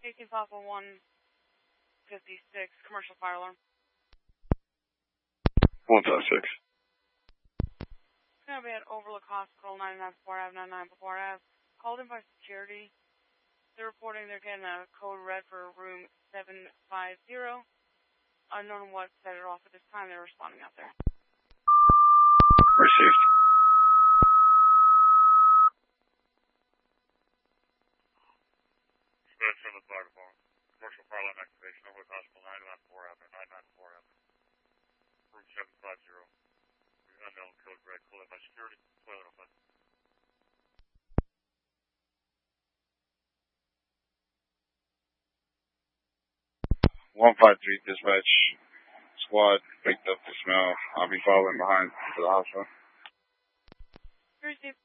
18 Papa 156, commercial fire alarm. 156. It's going to be at Overlook Hospital, 994 Ave, 994 Ave. Called in by security. They're reporting they're getting a code red for room 750. Unknown what set it off at this time. They're responding out there. Received. Dispatch from the fire department. Commercial fire alarm activation. Overlook Hospital, 994 Ave, 994 Ave. Room 750. Unknown code red. Called in by security. Toilet open. 153 dispatch squad picked up the smell. I'll be following behind to the hospital. Received.